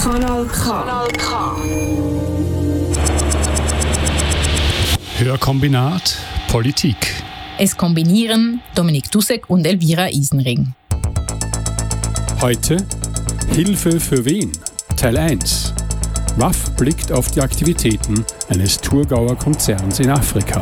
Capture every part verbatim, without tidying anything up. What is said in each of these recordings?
Kanal K. Kanal K. Hörkombinat Politik. Es kombinieren Dominik Dussek und Elvira Isenring. Heute Hilfe für wen? Teil eins. W A F blickt auf die Aktivitäten eines Thurgauer Konzerns in Afrika.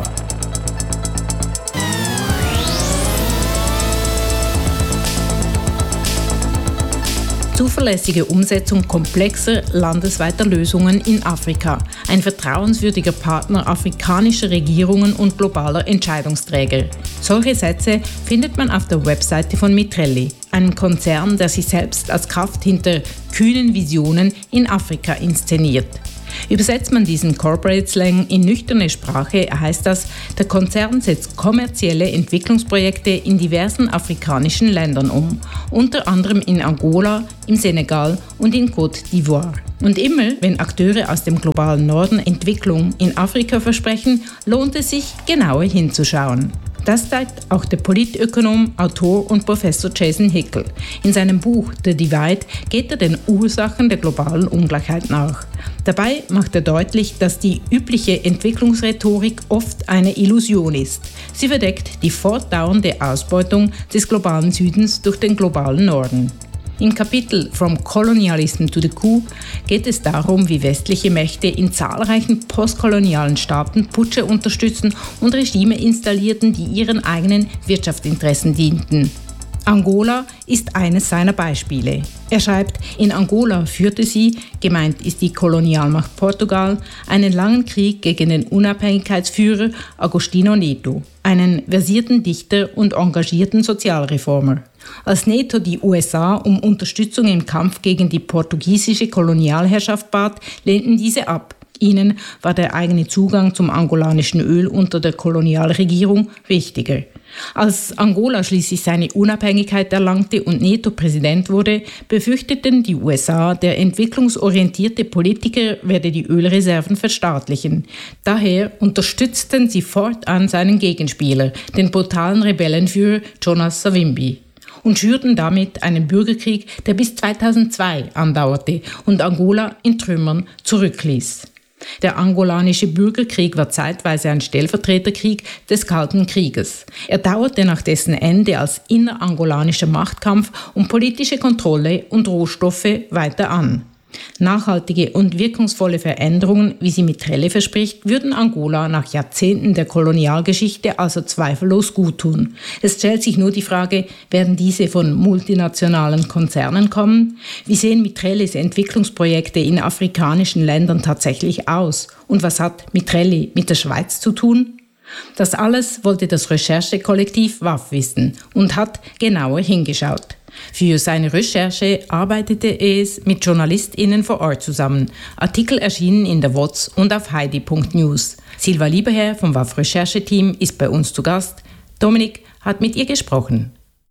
Zuverlässige Umsetzung komplexer landesweiter Lösungen in Afrika. Ein vertrauenswürdiger Partner afrikanischer Regierungen und globaler Entscheidungsträger. Solche Sätze findet man auf der Webseite von Mitrelli, einem Konzern, der sich selbst als Kraft hinter kühnen Visionen in Afrika inszeniert. Übersetzt man diesen Corporate Slang in nüchterne Sprache, heißt das, der Konzern setzt kommerzielle Entwicklungsprojekte in diversen afrikanischen Ländern um, unter anderem in Angola, im Senegal und in Côte d'Ivoire. Und immer, wenn Akteure aus dem globalen Norden Entwicklung in Afrika versprechen, lohnt es sich, genauer hinzuschauen. Das zeigt auch der Politökonom, Autor und Professor Jason Hickel. In seinem Buch The Divide geht er den Ursachen der globalen Ungleichheit nach. Dabei macht er deutlich, dass die übliche Entwicklungsrhetorik oft eine Illusion ist. Sie verdeckt die fortdauernde Ausbeutung des globalen Südens durch den globalen Norden. Im Kapitel From Colonialism to the Coup geht es darum, wie westliche Mächte in zahlreichen postkolonialen Staaten Putsche unterstützen und Regime installierten, die ihren eigenen Wirtschaftsinteressen dienten. Angola ist eines seiner Beispiele. Er schreibt, in Angola führte sie, gemeint ist die Kolonialmacht Portugal, einen langen Krieg gegen den Unabhängigkeitsführer Agostinho Neto, einen versierten Dichter und engagierten Sozialreformer. Als Neto die U S A um Unterstützung im Kampf gegen die portugiesische Kolonialherrschaft bat, lehnten diese ab. Ihnen war der eigene Zugang zum angolanischen Öl unter der Kolonialregierung wichtiger. Als Angola schließlich seine Unabhängigkeit erlangte und Neto Präsident wurde, befürchteten die U S A, der entwicklungsorientierte Politiker werde die Ölreserven verstaatlichen. Daher unterstützten sie fortan seinen Gegenspieler, den brutalen Rebellenführer Jonas Savimbi, und schürten damit einen Bürgerkrieg, der bis zweitausendzwei andauerte und Angola in Trümmern zurückließ. Der angolanische Bürgerkrieg war zeitweise ein Stellvertreterkrieg des Kalten Krieges. Er dauerte nach dessen Ende als innerangolanischer Machtkampf um politische Kontrolle und Rohstoffe weiter an. Nachhaltige und wirkungsvolle Veränderungen, wie sie Mitrelli verspricht, würden Angola nach Jahrzehnten der Kolonialgeschichte also zweifellos guttun. Es stellt sich nur die Frage, werden diese von multinationalen Konzernen kommen? Wie sehen Mitrellis Entwicklungsprojekte in afrikanischen Ländern tatsächlich aus? Und was hat Mitrelli mit der Schweiz zu tun? Das alles wollte das Recherchekollektiv W A F wissen und hat genauer hingeschaut. Für seine Recherche arbeitete es mit JournalistInnen vor Ort zusammen. Artikel erschienen in der W O Z und auf heidi punkt news. Silva Lieberherr vom W A F-Rechercheteam ist bei uns zu Gast. Dominik hat mit ihr gesprochen.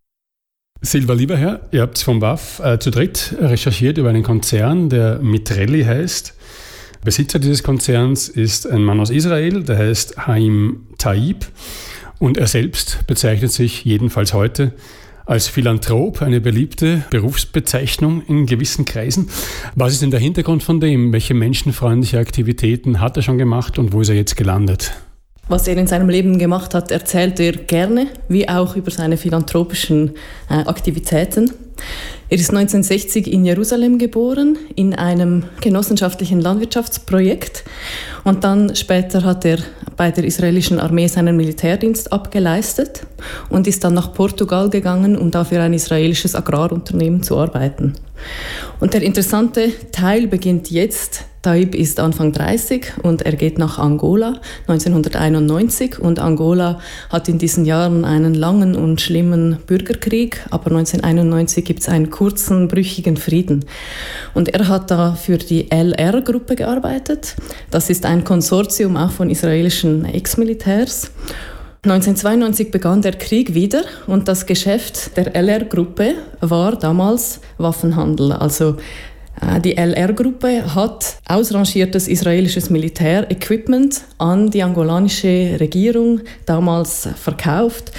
Silva Lieberherr, ihr habt vom W A F äh, zu dritt recherchiert über einen Konzern, der Mitrelli heißt. Besitzer dieses Konzerns ist ein Mann aus Israel, der heißt Haim Taib. Und er selbst bezeichnet sich jedenfalls heute als Philanthrop, eine beliebte Berufsbezeichnung in gewissen Kreisen. Was ist denn der Hintergrund von dem? Welche menschenfreundliche Aktivitäten hat er schon gemacht und wo ist er jetzt gelandet? Was er in seinem Leben gemacht hat, erzählt er gerne, wie auch über seine philanthropischen äh, Aktivitäten. Er ist neunzehnhundertsechzig in Jerusalem geboren, in einem genossenschaftlichen Landwirtschaftsprojekt. Und dann später hat er bei der israelischen Armee seinen Militärdienst abgeleistet und ist dann nach Portugal gegangen, um da für ein israelisches Agrarunternehmen zu arbeiten. Und der interessante Teil beginnt jetzt. Taib ist Anfang dreißig und er geht nach Angola neunzehnhunderteinundneunzig. Und Angola hat in diesen Jahren einen langen und schlimmen Bürgerkrieg, aber neunzehnhunderteinundneunzig gibt es einen kurzen, brüchigen Frieden. Und er hat da für die L R-Gruppe gearbeitet. Das ist ein Konsortium auch von israelischen Ex-Militärs. neunzehnhundertzweiundneunzig begann der Krieg wieder und das Geschäft der L R-Gruppe war damals Waffenhandel. Also die L R-Gruppe hat ausrangiertes israelisches Militärequipment an die angolanische Regierung damals verkauft.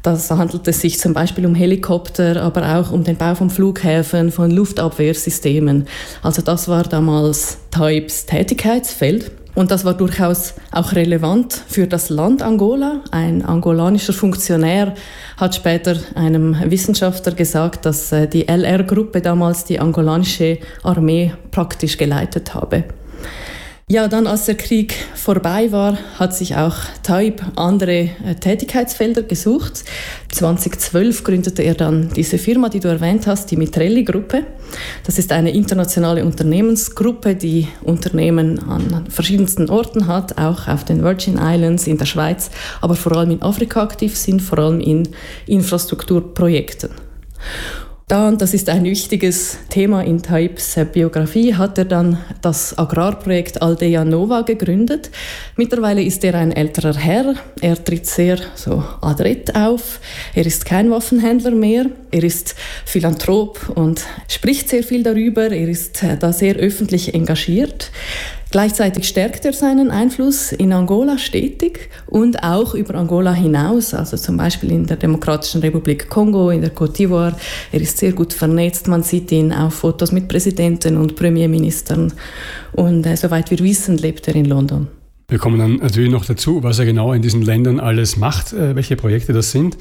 Das handelt es sich zum Beispiel um Helikopter, aber auch um den Bau von Flughäfen, von Luftabwehrsystemen. Also das war damals Taibs Tätigkeitsfeld. Und das war durchaus auch relevant für das Land Angola. Ein angolanischer Funktionär hat später einem Wissenschaftler gesagt, dass die L R-Gruppe damals die angolanische Armee praktisch geleitet habe. Ja, dann als der Krieg vorbei war, hat sich auch Taib andere äh, Tätigkeitsfelder gesucht. zweitausendzwölf gründete er dann diese Firma, die du erwähnt hast, die Mitrelli-Gruppe. Das ist eine internationale Unternehmensgruppe, die Unternehmen an verschiedensten Orten hat, auch auf den Virgin Islands, in der Schweiz, aber vor allem in Afrika aktiv sind, vor allem in Infrastrukturprojekten. Dann, das ist ein wichtiges Thema in Taibs Biografie, hat er dann das Agrarprojekt Aldeia Nova gegründet. Mittlerweile ist er ein älterer Herr, er tritt sehr so adrett auf, er ist kein Waffenhändler mehr, er ist Philanthrop und spricht sehr viel darüber, er ist da sehr öffentlich engagiert. Gleichzeitig stärkt er seinen Einfluss in Angola stetig und auch über Angola hinaus, also zum Beispiel in der Demokratischen Republik Kongo, in der Côte d'Ivoire. Er ist sehr gut vernetzt, man sieht ihn auf Fotos mit Präsidenten und Premierministern. Und äh, soweit wir wissen, lebt er in London. Wir kommen dann natürlich noch dazu, was er genau in diesen Ländern alles macht, äh, welche Projekte das sind.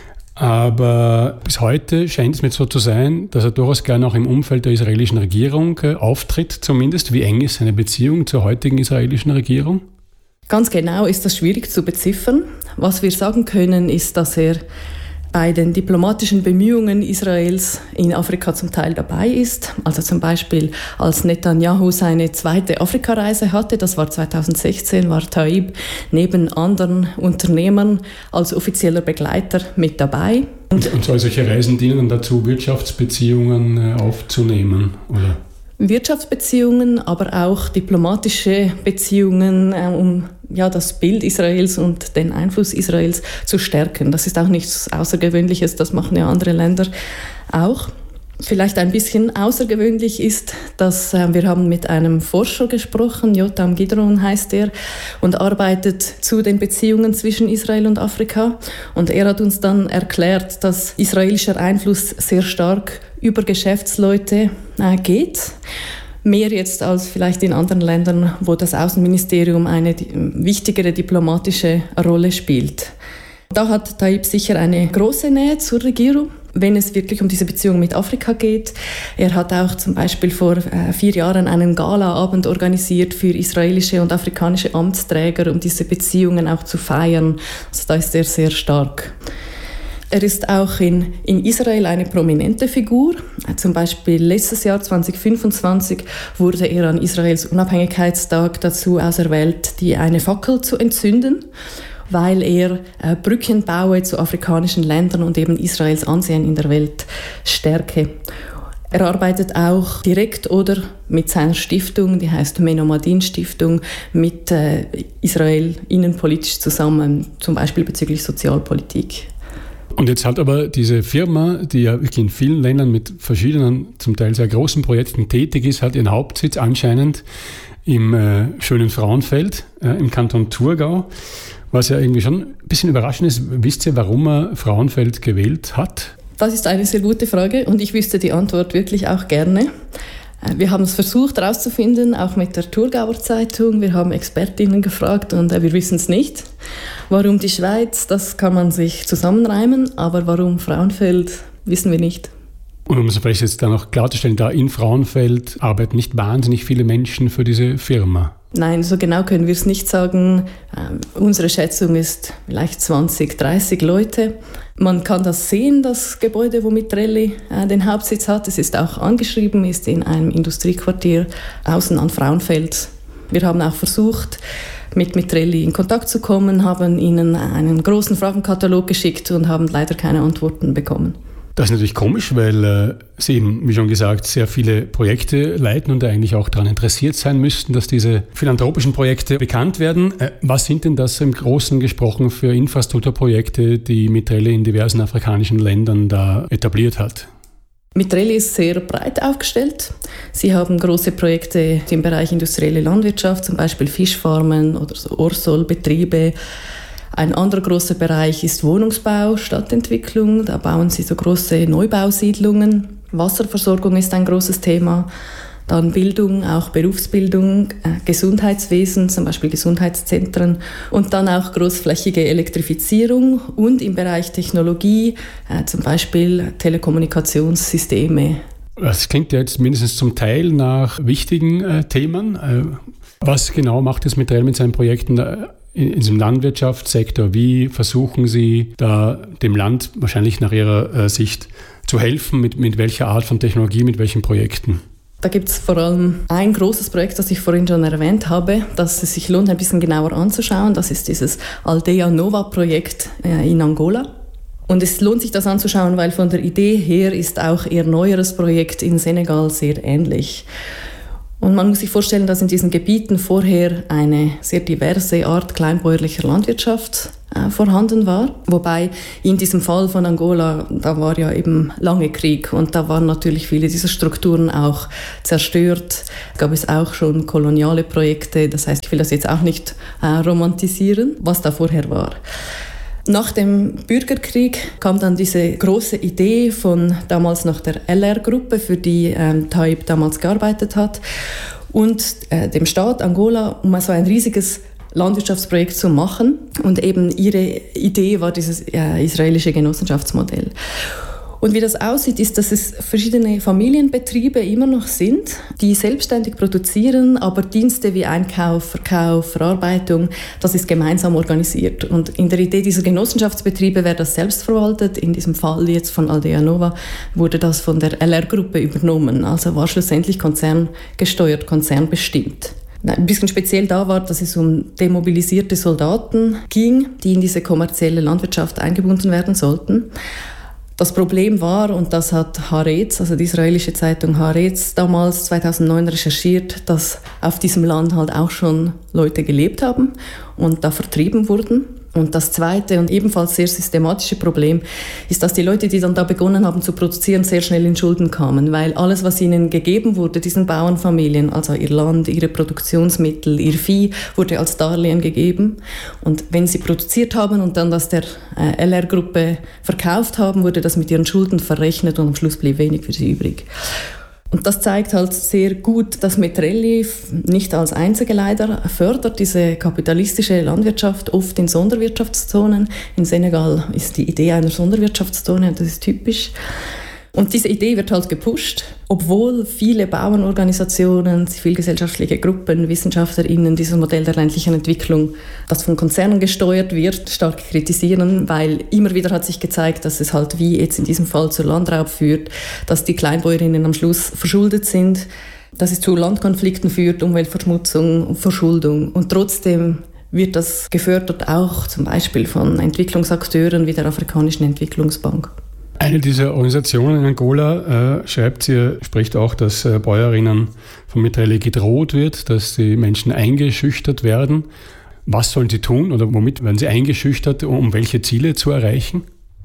Aber bis heute scheint es mir so zu sein, dass er durchaus gerne auch im Umfeld der israelischen Regierung äh, auftritt, zumindest. Wie eng ist seine Beziehung zur heutigen israelischen Regierung? Ganz genau ist das schwierig zu beziffern. Was wir sagen können, ist, dass er bei den diplomatischen Bemühungen Israels in Afrika zum Teil dabei ist. Also zum Beispiel, als Netanyahu seine zweite Afrikareise hatte, das war zweitausendsechzehn, war Taib neben anderen Unternehmern als offizieller Begleiter mit dabei. Und, und solche Reisen dienen dann dazu, Wirtschaftsbeziehungen aufzunehmen, oder? Wirtschaftsbeziehungen, aber auch diplomatische Beziehungen, äh, um ja, das Bild Israels und den Einfluss Israels zu stärken. Das ist auch nichts Außergewöhnliches, das machen ja andere Länder auch. Vielleicht ein bisschen außergewöhnlich ist, dass äh, wir haben mit einem Forscher gesprochen, Jotam Gidron heißt er, und arbeitet zu den Beziehungen zwischen Israel und Afrika. Und er hat uns dann erklärt, dass israelischer Einfluss sehr stark über Geschäftsleute äh, geht. Mehr jetzt als vielleicht in anderen Ländern, wo das Außenministerium eine die, wichtigere diplomatische Rolle spielt. Da hat Taib sicher eine große Nähe zur Regierung, wenn es wirklich um diese Beziehung mit Afrika geht. Er hat auch zum Beispiel vor äh, vier Jahren einen Galaabend organisiert für israelische und afrikanische Amtsträger, um diese Beziehungen auch zu feiern. Also da ist er sehr stark. Er ist auch in, in Israel eine prominente Figur. Zum Beispiel letztes Jahr, zwanzig fünfundzwanzig, wurde er an Israels Unabhängigkeitstag dazu auserwählt, die eine Fackel zu entzünden, weil er äh, Brücken baue zu afrikanischen Ländern und eben Israels Ansehen in der Welt stärke. Er arbeitet auch direkt oder mit seiner Stiftung, die heißt Menomadin Stiftung, mit äh, Israel innenpolitisch zusammen, zum Beispiel bezüglich Sozialpolitik. Und jetzt hat aber diese Firma, die ja wirklich in vielen Ländern mit verschiedenen, zum Teil sehr großen Projekten tätig ist, hat ihren Hauptsitz anscheinend im äh, schönen Frauenfeld äh, im Kanton Thurgau. Was ja irgendwie schon ein bisschen überraschend ist. Wisst ihr, warum er Frauenfeld gewählt hat? Das ist eine sehr gute Frage und ich wüsste die Antwort wirklich auch gerne. Wir haben es versucht herauszufinden, auch mit der Thurgauer Zeitung. Wir haben Expertinnen gefragt und wir wissen es nicht. Warum die Schweiz, das kann man sich zusammenreimen, aber warum Frauenfeld, wissen wir nicht. Und um es vielleicht jetzt da noch klarzustellen, da in Frauenfeld arbeiten nicht wahnsinnig viele Menschen für diese Firma. Nein, so genau können wir es nicht sagen. Ähm, unsere Schätzung ist vielleicht zwanzig, dreißig Leute. Man kann das sehen, das Gebäude, wo Mitrelli äh, den Hauptsitz hat. Es ist auch angeschrieben, ist in einem Industriequartier außen an Frauenfeld. Wir haben auch versucht, mit Mitrelli in Kontakt zu kommen, haben ihnen einen großen Fragenkatalog geschickt und haben leider keine Antworten bekommen. Das ist natürlich komisch, weil äh, Sie eben, wie schon gesagt, sehr viele Projekte leiten und eigentlich auch daran interessiert sein müssten, dass diese philanthropischen Projekte bekannt werden. Äh, was sind denn das im Großen gesprochen für Infrastrukturprojekte, die Mitrelli in diversen afrikanischen Ländern da etabliert hat? Mitrelli ist sehr breit aufgestellt. Sie haben große Projekte im Bereich industrielle Landwirtschaft, zum Beispiel Fischfarmen oder so Orsol-Betriebe. Ein anderer großer Bereich ist Wohnungsbau, Stadtentwicklung. Da bauen sie so große Neubausiedlungen. Wasserversorgung ist ein großes Thema. Dann Bildung, auch Berufsbildung, äh, Gesundheitswesen, zum Beispiel Gesundheitszentren und dann auch großflächige Elektrifizierung und im Bereich Technologie, äh, zum Beispiel Telekommunikationssysteme. Das klingt ja jetzt mindestens zum Teil nach wichtigen äh, Themen. Äh, was genau macht es Mitrel mit seinen Projekten äh, in, in diesem Landwirtschaftssektor? Wie versuchen Sie da dem Land wahrscheinlich nach Ihrer äh, Sicht zu helfen? Mit, mit welcher Art von Technologie, mit welchen Projekten? Da gibt es vor allem ein großes Projekt, das ich vorhin schon erwähnt habe, das es sich lohnt, ein bisschen genauer anzuschauen. Das ist dieses Aldea Nova-Projekt in Angola. Und es lohnt sich, das anzuschauen, weil von der Idee her ist auch ihr neueres Projekt in Senegal sehr ähnlich. Und man muss sich vorstellen, dass in diesen Gebieten vorher eine sehr diverse Art kleinbäuerlicher Landwirtschaft äh, vorhanden war. Wobei in diesem Fall von Angola, da war ja eben lange Krieg und da waren natürlich viele dieser Strukturen auch zerstört. Gab es auch schon koloniale Projekte, das heißt, ich will das jetzt auch nicht äh, romantisieren, was da vorher war. Nach dem Bürgerkrieg kam dann diese große Idee von damals noch der L R-Gruppe, für die ähm, Taib damals gearbeitet hat, und äh, dem Staat Angola, um so ein riesiges Landwirtschaftsprojekt zu machen. Und eben ihre Idee war dieses äh, israelische Genossenschaftsmodell. Und wie das aussieht, ist, dass es verschiedene Familienbetriebe immer noch sind, die selbstständig produzieren, aber Dienste wie Einkauf, Verkauf, Verarbeitung, das ist gemeinsam organisiert. Und in der Idee dieser Genossenschaftsbetriebe wäre das selbstverwaltet. In diesem Fall jetzt von Aldea Nova wurde das von der L R-Gruppe übernommen, also war schlussendlich konzerngesteuert, konzernbestimmt. Ein bisschen speziell da war, dass es um demobilisierte Soldaten ging, die in diese kommerzielle Landwirtschaft eingebunden werden sollten. Das Problem war, und das hat Haaretz, also die israelische Zeitung Haaretz, damals zweitausendneun recherchiert, dass auf diesem Land halt auch schon Leute gelebt haben und da vertrieben wurden. Und das zweite und ebenfalls sehr systematische Problem ist, dass die Leute, die dann da begonnen haben zu produzieren, sehr schnell in Schulden kamen, weil alles, was ihnen gegeben wurde, diesen Bauernfamilien, also ihr Land, ihre Produktionsmittel, ihr Vieh, wurde als Darlehen gegeben. Und wenn sie produziert haben und dann das der äh, L R-Gruppe verkauft haben, wurde das mit ihren Schulden verrechnet und am Schluss blieb wenig für sie übrig. Und das zeigt halt sehr gut, dass Metrelli nicht als einzige leider fördert diese kapitalistische Landwirtschaft, oft in Sonderwirtschaftszonen. In Senegal ist die Idee einer Sonderwirtschaftszone, das ist typisch. Und diese Idee wird halt gepusht, obwohl viele Bauernorganisationen, zivilgesellschaftliche Gruppen, WissenschaftlerInnen dieses Modell der ländlichen Entwicklung, das von Konzernen gesteuert wird, stark kritisieren, weil immer wieder hat sich gezeigt, dass es halt wie jetzt in diesem Fall zu Landraub führt, dass die Kleinbäuerinnen am Schluss verschuldet sind, dass es zu Landkonflikten führt, Umweltverschmutzung, Verschuldung. Und trotzdem wird das gefördert auch zum Beispiel von Entwicklungsakteuren wie der Afrikanischen Entwicklungsbank. Eine dieser Organisationen in Angola äh, schreibt sie, spricht auch, dass äh, Bäuerinnen von Mitrelli gedroht wird, dass die Menschen eingeschüchtert werden. Was sollen sie tun oder womit werden sie eingeschüchtert, um welche Ziele zu erreichen?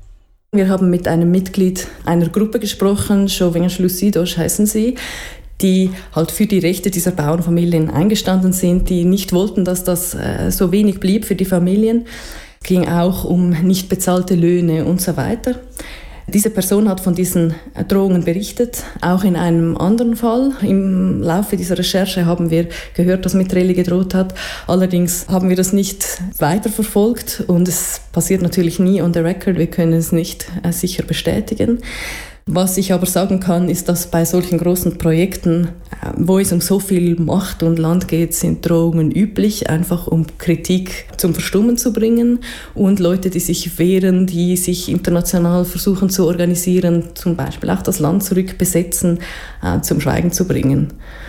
Wir haben mit einem Mitglied einer Gruppe gesprochen, Jovens Lucidos heißen sie, die halt für die Rechte dieser Bauernfamilien eingestanden sind, die nicht wollten, dass das äh, so wenig blieb für die Familien. Es ging auch um nicht bezahlte Löhne und so weiter. Diese Person hat von diesen Drohungen berichtet, auch in einem anderen Fall. Im Laufe dieser Recherche haben wir gehört, dass Mitrelli gedroht hat. Allerdings haben wir das nicht weiterverfolgt und es passiert natürlich nie on the record, wir können es nicht äh, sicher bestätigen. Was ich aber sagen kann, ist, dass bei solchen großen Projekten, wo es um so viel Macht und Land geht, sind Drohungen üblich, einfach um Kritik zum Verstummen zu bringen und Leute, die sich wehren, die sich international versuchen zu organisieren, zum Beispiel auch das Land zurückbesetzen, zum Schweigen zu bringen.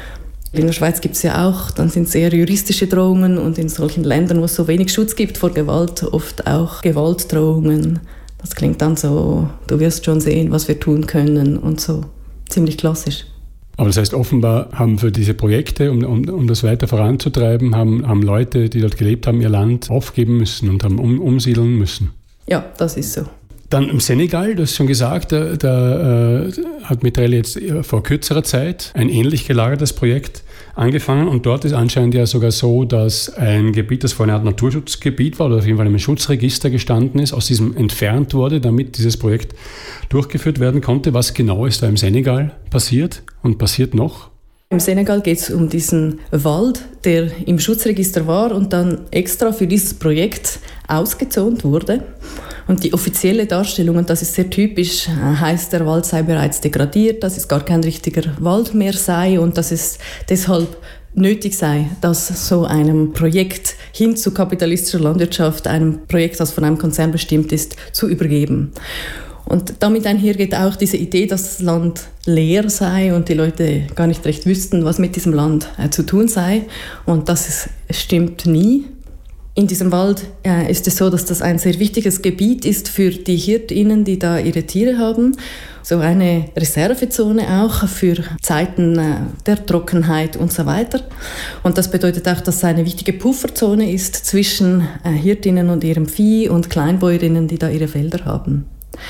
In der Schweiz gibt es ja auch, dann sind sehr juristische Drohungen und in solchen Ländern, wo es so wenig Schutz gibt vor Gewalt, oft auch Gewaltdrohungen. Das klingt dann so, du wirst schon sehen, was wir tun können und so. Ziemlich klassisch. Aber das heißt, offenbar haben für diese Projekte, um, um, um das weiter voranzutreiben, haben, haben Leute, die dort gelebt haben, ihr Land aufgeben müssen und haben um, umsiedeln müssen. Ja, das ist so. Dann im Senegal, du hast schon gesagt, da, da äh, hat Mitrelli jetzt vor kürzerer Zeit ein ähnlich gelagertes Projekt angefangen und dort ist anscheinend ja sogar so, dass ein Gebiet, das vorher eine Art Naturschutzgebiet war oder auf jeden Fall im Schutzregister gestanden ist, aus diesem entfernt wurde, damit dieses Projekt durchgeführt werden konnte. Was genau ist da im Senegal passiert und passiert noch? Im Senegal geht es um diesen Wald, der im Schutzregister war und dann extra für dieses Projekt ausgezont wurde. Und die offizielle Darstellung, und das ist sehr typisch, heißt, der Wald sei bereits degradiert, dass es gar kein richtiger Wald mehr sei und dass es deshalb nötig sei, dass so einem Projekt hin zu kapitalistischer Landwirtschaft, einem Projekt, das von einem Konzern bestimmt ist, zu übergeben. Und damit einhergeht auch diese Idee, dass das Land leer sei und die Leute gar nicht recht wüssten, was mit diesem Land äh, zu tun sei. Und das ist, stimmt nie. In diesem Wald äh, ist es so, dass das ein sehr wichtiges Gebiet ist für die HirtInnen, die da ihre Tiere haben. So eine Reservezone auch für Zeiten äh, der Trockenheit und so weiter. Und das bedeutet auch, dass es eine wichtige Pufferzone ist zwischen äh, HirtInnen und ihrem Vieh und Kleinbäuerinnen, die da ihre Felder haben.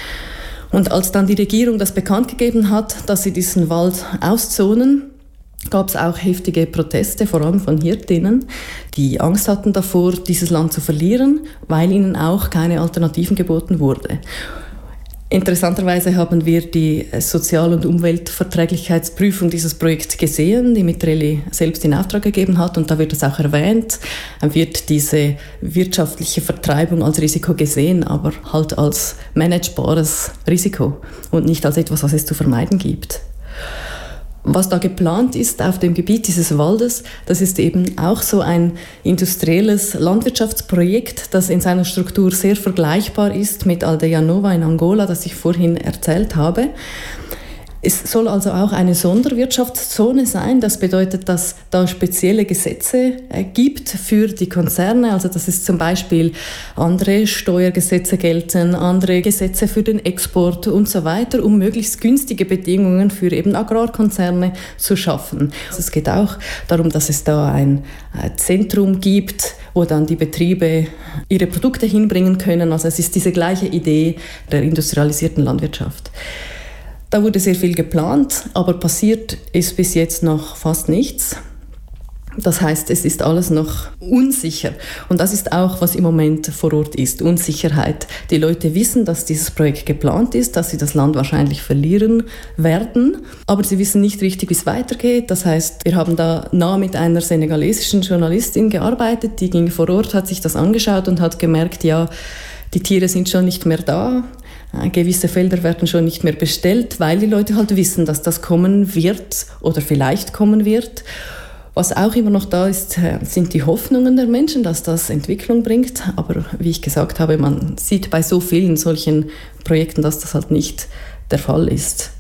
Und als dann die Regierung das bekannt gegeben hat, dass sie diesen Wald auszonen, gab es auch heftige Proteste, vor allem von Hirtinnen, die Angst hatten davor, dieses Land zu verlieren, weil ihnen auch keine Alternativen geboten wurde. Interessanterweise haben wir die Sozial- und Umweltverträglichkeitsprüfung dieses Projekts gesehen, die Mitrelli selbst in Auftrag gegeben hat. Und da wird es auch erwähnt, wird diese wirtschaftliche Vertreibung als Risiko gesehen, aber halt als managebares Risiko und nicht als etwas, was es zu vermeiden gibt. Was da geplant ist auf dem Gebiet dieses Waldes, das ist eben auch so ein industrielles Landwirtschaftsprojekt, das in seiner Struktur sehr vergleichbar ist mit Aldeia Nova in Angola, das ich vorhin erzählt habe. Es soll also auch eine Sonderwirtschaftszone sein. Das bedeutet, dass da spezielle Gesetze äh, gibt für die Konzerne. Also dass es zum Beispiel andere Steuergesetze gelten, andere Gesetze für den Export und so weiter, um möglichst günstige Bedingungen für eben Agrarkonzerne zu schaffen. Also es geht auch darum, dass es da ein äh, Zentrum gibt, wo dann die Betriebe ihre Produkte hinbringen können. Also es ist diese gleiche Idee der industrialisierten Landwirtschaft. Da wurde sehr viel geplant, aber passiert ist bis jetzt noch fast nichts. Das heißt, es ist alles noch unsicher. Und das ist auch, was im Moment vor Ort ist, Unsicherheit. Die Leute wissen, dass dieses Projekt geplant ist, dass sie das Land wahrscheinlich verlieren werden, aber sie wissen nicht richtig, wie es weitergeht. Das heißt, wir haben da nah mit einer senegalesischen Journalistin gearbeitet, die ging vor Ort, hat sich das angeschaut und hat gemerkt, ja, die Tiere sind schon nicht mehr da. Gewisse Felder werden schon nicht mehr bestellt, weil die Leute halt wissen, dass das kommen wird oder vielleicht kommen wird. Was auch immer noch da ist, sind die Hoffnungen der Menschen, dass das Entwicklung bringt. Aber wie ich gesagt habe, man sieht bei so vielen solchen Projekten, dass das halt nicht der Fall ist.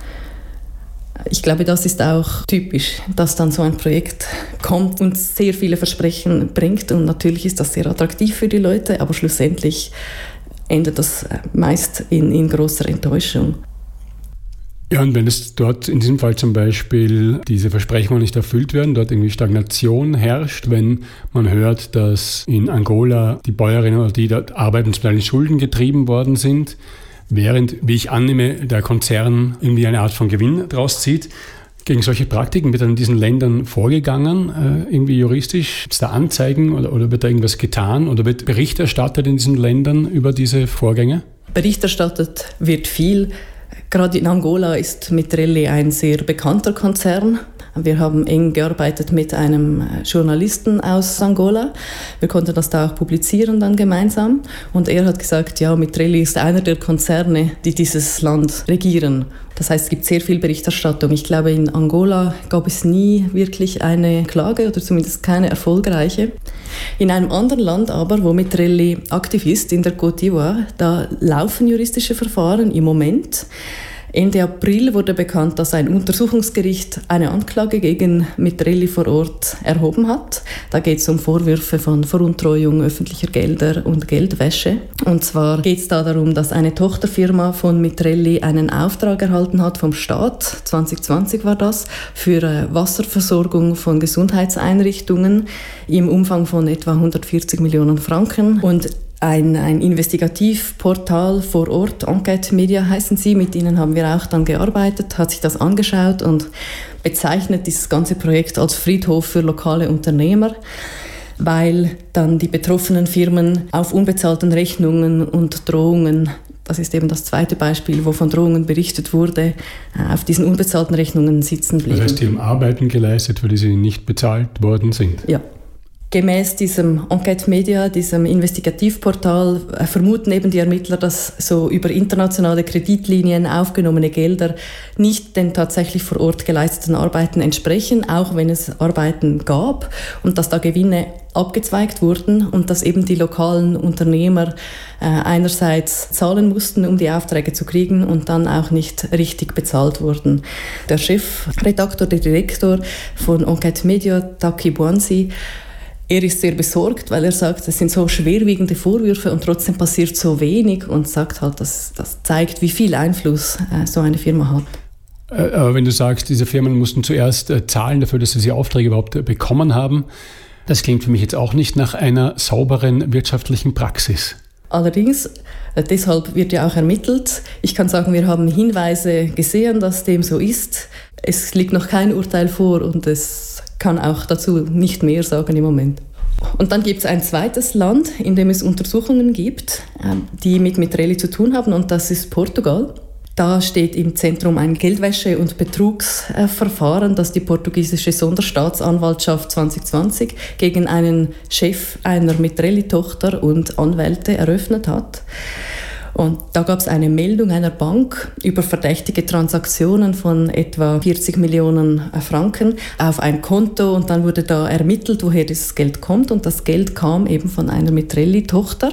Ich glaube, das ist auch typisch, dass dann so ein Projekt kommt und sehr viele Versprechen bringt. Und natürlich ist das sehr attraktiv für die Leute, aber schlussendlich endet das meist in, in großer Enttäuschung. Ja, und wenn es dort in diesem Fall zum Beispiel diese Versprechungen nicht erfüllt werden, dort irgendwie Stagnation herrscht, wenn man hört, dass in Angola die Bäuerinnen oder die dort arbeiten, zum Teil in Schulden getrieben worden sind, während, wie ich annehme, der Konzern irgendwie eine Art von Gewinn draus zieht. Gegen solche Praktiken wird dann in diesen Ländern vorgegangen, äh, irgendwie juristisch? Gibt es da Anzeigen oder, oder wird da irgendwas getan? Oder wird Bericht erstattet in diesen Ländern über diese Vorgänge? Bericht erstattet wird viel. Gerade in Angola ist Mitrelli ein sehr bekannter Konzern. Wir haben eng gearbeitet mit einem Journalisten aus Angola. Wir konnten das da auch publizieren dann gemeinsam. Und er hat gesagt, ja, Mitrelli ist einer der Konzerne, die dieses Land regieren. Das heißt, es gibt sehr viel Berichterstattung. Ich glaube, in Angola gab es nie wirklich eine Klage oder zumindest keine erfolgreiche. In einem anderen Land aber, wo Mitrelli aktiv ist, in der Côte d'Ivoire, da laufen juristische Verfahren im Moment. Ende April wurde bekannt, dass ein Untersuchungsgericht eine Anklage gegen Mitrelli vor Ort erhoben hat. Da geht es um Vorwürfe von Veruntreuung öffentlicher Gelder und Geldwäsche. Und zwar geht es da darum, dass eine Tochterfirma von Mitrelli einen Auftrag erhalten hat vom Staat, zwanzig zwanzig war das, für Wasserversorgung von Gesundheitseinrichtungen im Umfang von etwa hundertvierzig Millionen Franken. Und ein, ein Investigativportal vor Ort, Enquête Media heißen sie, mit ihnen haben wir auch dann gearbeitet, hat sich das angeschaut und bezeichnet dieses ganze Projekt als Friedhof für lokale Unternehmer, weil dann die betroffenen Firmen auf unbezahlten Rechnungen und Drohungen, das ist eben das zweite Beispiel, wo von Drohungen berichtet wurde, auf diesen unbezahlten Rechnungen sitzen blieben. Das heißt, die haben Arbeiten geleistet, für die sie nicht bezahlt worden sind? Ja. Gemäß diesem Enquête Media, diesem Investigativportal, äh, vermuten eben die Ermittler, dass so über internationale Kreditlinien aufgenommene Gelder nicht den tatsächlich vor Ort geleisteten Arbeiten entsprechen, auch wenn es Arbeiten gab und dass da Gewinne abgezweigt wurden und dass eben die lokalen Unternehmer äh, einerseits zahlen mussten, um die Aufträge zu kriegen und dann auch nicht richtig bezahlt wurden. Der Chefredaktor, der Direktor von Enquête Media, Taki Bwanzi, er ist sehr besorgt, weil er sagt, es sind so schwerwiegende Vorwürfe und trotzdem passiert so wenig und sagt halt, dass das zeigt, wie viel Einfluss äh, so eine Firma hat. Aber wenn du sagst, diese Firmen mussten zuerst äh, zahlen dafür, dass sie diese Aufträge überhaupt äh, bekommen haben, das klingt für mich jetzt auch nicht nach einer sauberen wirtschaftlichen Praxis. Allerdings, äh, deshalb wird ja auch ermittelt. Ich kann sagen, wir haben Hinweise gesehen, dass dem so ist. Es liegt noch kein Urteil vor und es kann auch dazu nicht mehr sagen im Moment. Und dann gibt es ein zweites Land, in dem es Untersuchungen gibt, die mit Mitrelli zu tun haben, und das ist Portugal. Da steht im Zentrum ein Geldwäsche- und Betrugsverfahren, das die portugiesische Sonderstaatsanwaltschaft zwanzig zwanzig gegen einen Chef einer Mitrelli-Tochter und Anwälte eröffnet hat. Und da gab es eine Meldung einer Bank über verdächtige Transaktionen von etwa vierzig Millionen Franken auf ein Konto, und dann wurde da ermittelt, woher dieses Geld kommt, und das Geld kam eben von einer Mitrelli-Tochter.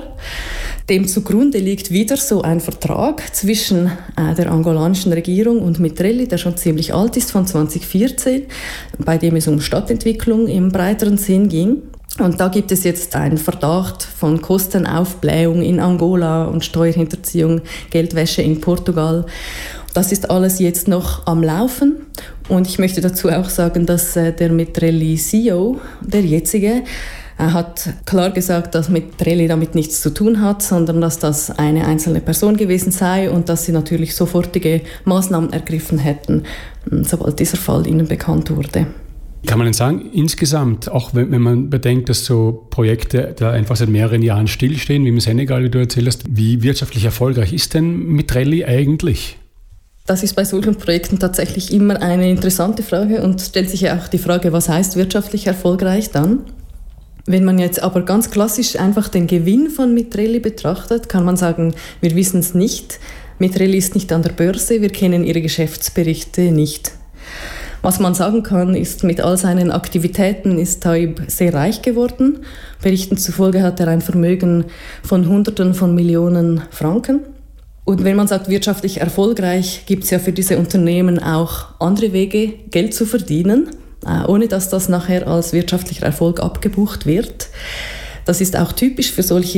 Dem zugrunde liegt wieder so ein Vertrag zwischen äh, der angolanischen Regierung und Mitrelli, der schon ziemlich alt ist, von zwanzig vierzehn, bei dem es um Stadtentwicklung im breiteren Sinn ging. Und da gibt es jetzt einen Verdacht von Kostenaufblähung in Angola und Steuerhinterziehung, Geldwäsche in Portugal. Das ist alles jetzt noch am Laufen. Und ich möchte dazu auch sagen, dass äh, der Mitrelli-C E O, der jetzige, Er hat klar gesagt, dass Mitrelli damit nichts zu tun hat, sondern dass das eine einzelne Person gewesen sei und dass sie natürlich sofortige Maßnahmen ergriffen hätten, sobald dieser Fall ihnen bekannt wurde. Kann man denn sagen, insgesamt, auch wenn, wenn man bedenkt, dass so Projekte da einfach seit mehreren Jahren stillstehen, wie im Senegal, wie du erzählt hast, wie wirtschaftlich erfolgreich ist denn Mitrelli eigentlich? Das ist bei solchen Projekten tatsächlich immer eine interessante Frage und stellt sich ja auch die Frage, was heißt wirtschaftlich erfolgreich dann? Wenn man jetzt aber ganz klassisch einfach den Gewinn von Mitrelli betrachtet, kann man sagen, wir wissen es nicht. Mitrelli ist nicht an der Börse, wir kennen ihre Geschäftsberichte nicht. Was man sagen kann, ist, mit all seinen Aktivitäten ist Taib sehr reich geworden. Berichten zufolge hat er ein Vermögen von Hunderten von Millionen Franken. Und wenn man sagt wirtschaftlich erfolgreich, gibt es ja für diese Unternehmen auch andere Wege, Geld zu verdienen, ohne dass das nachher als wirtschaftlicher Erfolg abgebucht wird. Das ist auch typisch für solche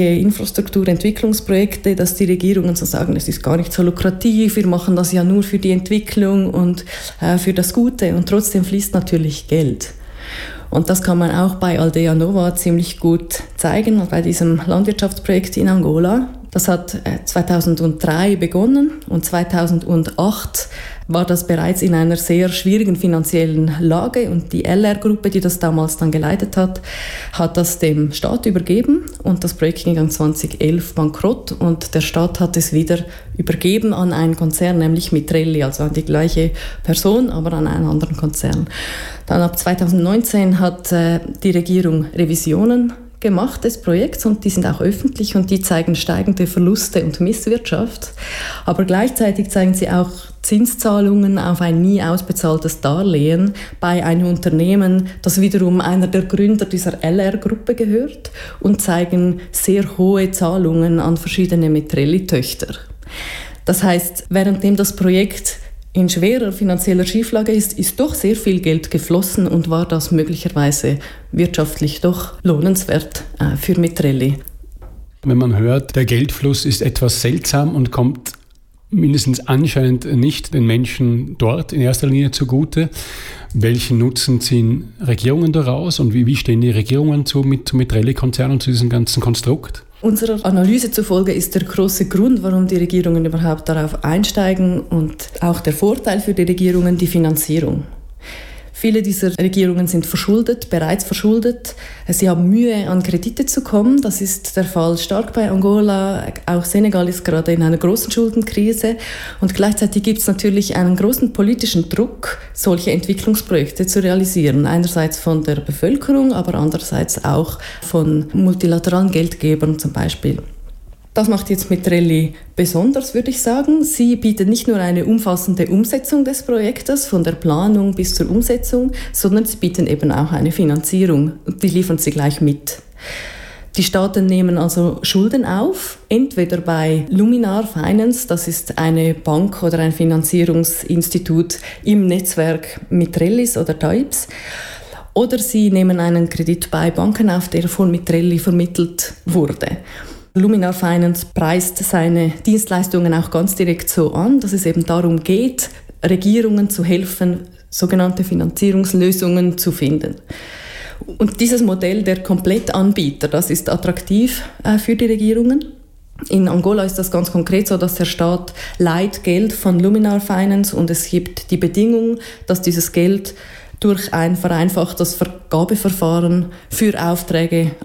Infrastrukturentwicklungsprojekte, dass die Regierungen so sagen, es ist gar nicht so lukrativ, wir machen das ja nur für die Entwicklung und äh, für das Gute, und trotzdem fließt natürlich Geld. Und das kann man auch bei Aldea Nova ziemlich gut zeigen, bei diesem Landwirtschaftsprojekt in Angola. Das hat zweitausenddrei begonnen und zweitausendacht war das bereits in einer sehr schwierigen finanziellen Lage, und die L R-Gruppe, die das damals dann geleitet hat, hat das dem Staat übergeben, und das Projekt ging dann zweitausendelf bankrott, und der Staat hat es wieder übergeben an einen Konzern, nämlich Mitrelli, also an die gleiche Person, aber an einen anderen Konzern. Dann ab zweitausendneunzehn hat äh, die Regierung Revisionen gemacht des Projekts, und die sind auch öffentlich und die zeigen steigende Verluste und Misswirtschaft. Aber gleichzeitig zeigen sie auch Zinszahlungen auf ein nie ausbezahltes Darlehen bei einem Unternehmen, das wiederum einer der Gründer dieser L R-Gruppe gehört, und zeigen sehr hohe Zahlungen an verschiedene Mitrelli-Töchter. Das heißt, währenddem das Projekt in schwerer finanzieller Schieflage ist, ist doch sehr viel Geld geflossen, und war das möglicherweise wirtschaftlich doch lohnenswert äh, für Mitrelli. Wenn man hört, der Geldfluss ist etwas seltsam und kommt mindestens anscheinend nicht den Menschen dort in erster Linie zugute, welchen Nutzen ziehen Regierungen daraus und wie, wie stehen die Regierungen zu mit, zum Mitrelli-Konzern und zu diesem ganzen Konstrukt? Unserer Analyse zufolge ist der große Grund, warum die Regierungen überhaupt darauf einsteigen und auch der Vorteil für die Regierungen, die Finanzierung. Viele dieser Regierungen sind verschuldet, bereits verschuldet. Sie haben Mühe, an Kredite zu kommen. Das ist der Fall stark bei Angola. Auch Senegal ist gerade in einer großen Schuldenkrise. Und gleichzeitig gibt es natürlich einen großen politischen Druck, solche Entwicklungsprojekte zu realisieren. Einerseits von der Bevölkerung, aber andererseits auch von multilateralen Geldgebern zum Beispiel. Das macht jetzt Mitrelli besonders, würde ich sagen. Sie bietet nicht nur eine umfassende Umsetzung des Projektes, von der Planung bis zur Umsetzung, sondern sie bieten eben auch eine Finanzierung. Die liefern sie gleich mit. Die Staaten nehmen also Schulden auf, entweder bei Luminar Finance, das ist eine Bank oder ein Finanzierungsinstitut im Netzwerk Mitrellis oder T A I B S, oder sie nehmen einen Kredit bei Banken auf, der von Mitrelli vermittelt wurde. Luminar Finance preist seine Dienstleistungen auch ganz direkt so an, dass es eben darum geht, Regierungen zu helfen, sogenannte Finanzierungslösungen zu finden. Und dieses Modell der Komplettanbieter, das ist attraktiv äh, für die Regierungen. In Angola ist das ganz konkret so, dass der Staat leiht Geld von Luminar Finance und es gibt die Bedingung, dass dieses Geld durch ein vereinfachtes Vergabeverfahren für Aufträge